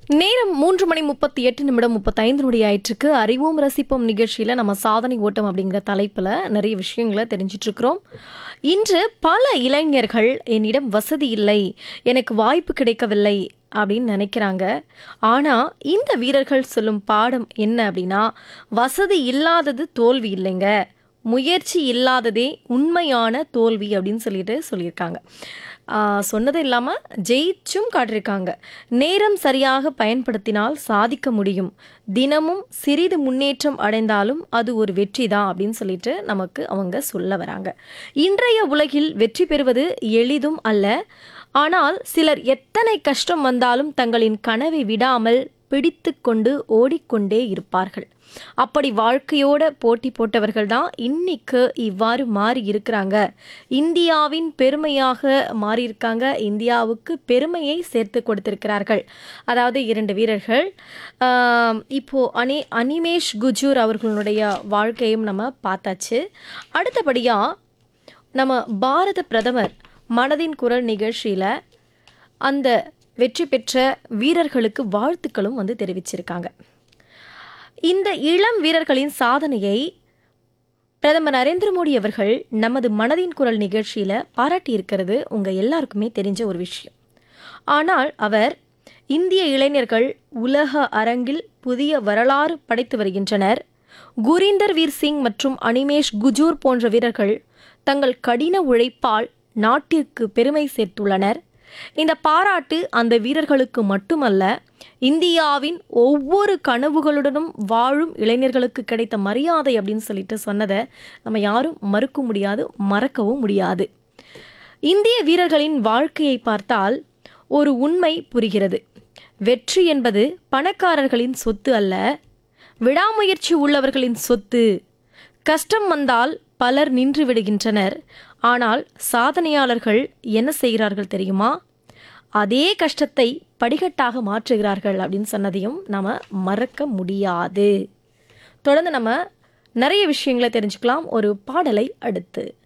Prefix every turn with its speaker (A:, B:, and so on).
A: நேரம் 3:38 ஆயிற்றுக்கு. அறிவோம் ரசிப்போம் நிகழ்ச்சியில் நம்ம சாதனை ஓட்டம் அப்படிங்கிற தலைப்பில் நிறைய விஷயங்களை தெரிஞ்சிட்டு இருக்கிறோம். இன்று பல இளைஞர்கள் என்னிடம் வசதி இல்லை, எனக்கு வாய்ப்பு கிடைக்கவில்லை அப்படின்னு நினைக்கிறாங்க. ஆனால் இந்த வீரர்கள் சொல்லும் பாடம் என்ன அப்படின்னா, வசதி இல்லாதது தோல்வி இல்லைங்க, முயற்சி இல்லாததே உண்மையான தோல்வி அப்படின்னு சொல்லியிருக்காங்க. சொன்னது இல்லாமல் ஜெயிச்சும் காட்டியிருக்காங்க. நேரம் சரியாக பயன்படுத்தினால் சாதிக்க முடியும், தினமும் சிறிது முன்னேற்றம் அடைந்தாலும் அது ஒரு வெற்றி தான் அப்படின்னு சொல்லிட்டு நமக்கு அவங்க சொல்ல வராங்க. இன்றைய உலகில் வெற்றி பெறுவது எளிதும் அல்ல. ஆனால் சிலர் எத்தனை கஷ்டம் வந்தாலும் தங்களின் கனவை விடாமல் பிடித்து கொண்டு ஓடிக்கொண்டே இருப்பார்கள். அப்படி வாழ்க்கையோட போட்டி போட்டவர்கள் தான் இன்னைக்கு இவ்வாறு மாறி இருக்கிறாங்க, இந்தியாவின் பெருமையாக மாறியிருக்காங்க, இந்தியாவுக்கு பெருமையை சேர்த்து கொடுத்திருக்கிறார்கள். அதாவது 2 வீரர்கள். இப்போ அனிமேஷ் குஜூர் அவர்களுடைய வாழ்க்கையும் நம்ம பார்த்தாச்சு. அடுத்தபடியாக நம்ம பாரத பிரதமர் மனதின் குரல் நிகழ்ச்சியில் அந்த வெற்றி பெற்ற வீரர்களுக்கு வாழ்த்துக்களும் தெரிவிச்சிருக்காங்க. இந்த இளம் வீரர்களின் சாதனையை பிரதமர் நரேந்திர மோடி அவர்கள் நமது மனதின் குரல் நிகழ்ச்சியில் பாராட்டியிருக்கிறது உங்கள் எல்லாருக்குமே தெரிஞ்ச ஒரு விஷயம். ஆனால் அவர் இந்திய இளைஞர்கள் உலக அரங்கில் புதிய வரலாறு படைத்து வருகின்றனர், குரீந்தர் வீர் சிங் மற்றும் அனிமேஷ் குஜூர் போன்ற வீரர்கள் தங்கள் கடின உழைப்பால் நாட்டிற்கு பெருமை சேர்த்துள்ளனர். இந்த பாராட்டு அந்த வீரர்களுக்கு மட்டுமல்ல, இந்தியாவின் ஒவ்வொரு கனவுகளுடனும் வாழும் இளைஞர்களுக்கு கிடைத்த மரியாதை அப்படின்னு சொல்லிட்டு சொன்னதை நம்ம யாரும் மறுக்க முடியாது, மறக்கவும் முடியாது. இந்திய வீரர்களின் வாழ்க்கையை பார்த்தால் ஒரு உண்மை புரிகிறது. வெற்றி என்பது பணக்காரர்களின் சொத்து அல்ல, விடாமுயற்சி உள்ளவர்களின் சொத்து. கஷ்டம் வந்தால் பலர் நின்று விடுகின்றனர், ஆனால் சாதனையாளர்கள் என்ன செய்கிறார்கள் தெரியுமா? அதே கஷ்டத்தை படிக்கட்டாக மாற்றுகிறார்கள் அப்படின்னு சொன்னதையும் நாம் மறக்க முடியாது. தொடர்ந்து நம்ம நிறைய விஷயங்களை தெரிஞ்சுக்கலாம் ஒரு பாடலை அடுத்து.